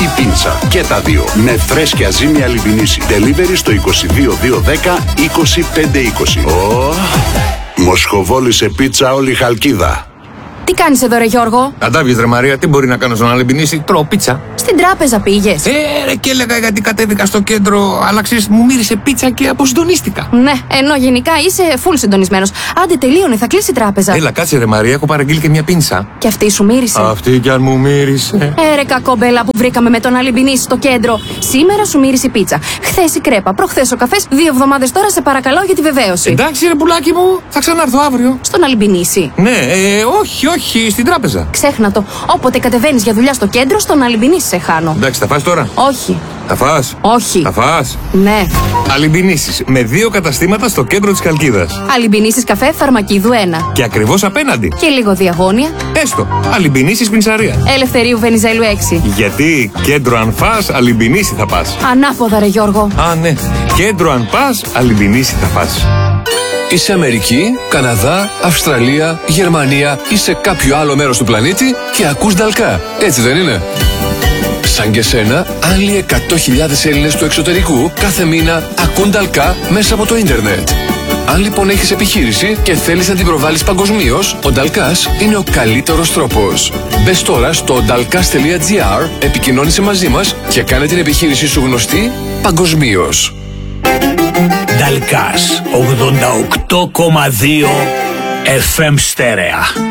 ή πίτσα. Και τα δύο. Με φρέσκια ζύμη Αλιμπινίση. Delivery στο 22210 2520. Μοσχοβόλη σε πίτσα όλη η Χαλκίδα. Τι κάνεις εδώ, ρε Γιώργο? Αντάβιες, ρε Μαρία, τι μπορεί να κάνω στον Αλιμπινίση? Τρώω πίτσα. Στην τράπεζα πήγες? Ρε, και έλεγα γιατί κατέβηκα στο κέντρο, αλλά ξέρεις, μου μύρισε πίτσα και αποσυντονίστηκα. Ναι, ενώ γενικά είσαι full συντονισμένος. Άντε, τελείωνε, θα κλείσει η τράπεζα. Έλα, κάτσε, ρε Μαρία, έχω παραγγείλει και μια πίνσα. Και αυτή σου μύρισε? Αυτή κι αν μου μύρισε. Ρε κακόμπελα που βρήκαμε με τον Αλιμπινίση στο κέντρο. Σήμερα σου μύρισε η πίτσα. Χθες η κρέπα, προχθές ο καφές. 2 εβδομάδες τώρα σε παρακαλώ για τη βεβαίωση. Εντάξει, ρε πουλάκι μου, θα ξανάρθω αύριο. Στον Αλιμπινίση? Ναι, όχι, στην τράπεζα. Ξέχνα το. Όποτε κατεβαίνεις για δουλειά στο κέντρο, στον Αλιμπινίση σε χάνω. Εντάξει, θα φας τώρα? Όχι. Θα φας? Όχι. Θα φας? Ναι. Αλιμπινίσεις με 2 καταστήματα στο κέντρο της Χαλκίδας. Αλιμπινίσεις καφέ Φαρμακίδου 1. Και ακριβώς απέναντι. Και λίγο διαγώνια. Έστω. Αλιμπινίσεις πινσαρία. Ελευθερίου Βενιζέλου 6. Γιατί κέντρο αν φας, Αλιμπινίση θα πας. Ανάποδα, ρε Γιώργο. Α, ναι. Κέντρο αν πας, Αλιμπινίση θα πας. Είσαι Αμερική, Καναδά, Αυστραλία, Γερμανία ή σε κάποιο άλλο μέρος του πλανήτη και ακούς Νταλκά. Έτσι δεν είναι? Σαν και σένα, άλλοι 100.000 Έλληνες του εξωτερικού κάθε μήνα ακούν Νταλκά μέσα από το ίντερνετ. Αν λοιπόν έχεις επιχείρηση και θέλεις να την προβάλλεις παγκοσμίως, ο Νταλκάς είναι ο καλύτερος τρόπος. Μπες τώρα στο dalkas.gr, επικοινώνησε μαζί μας και κάνε την επιχείρησή σου γνωστή παγκοσμίως. Dalkas 88,2 FM στέρεα.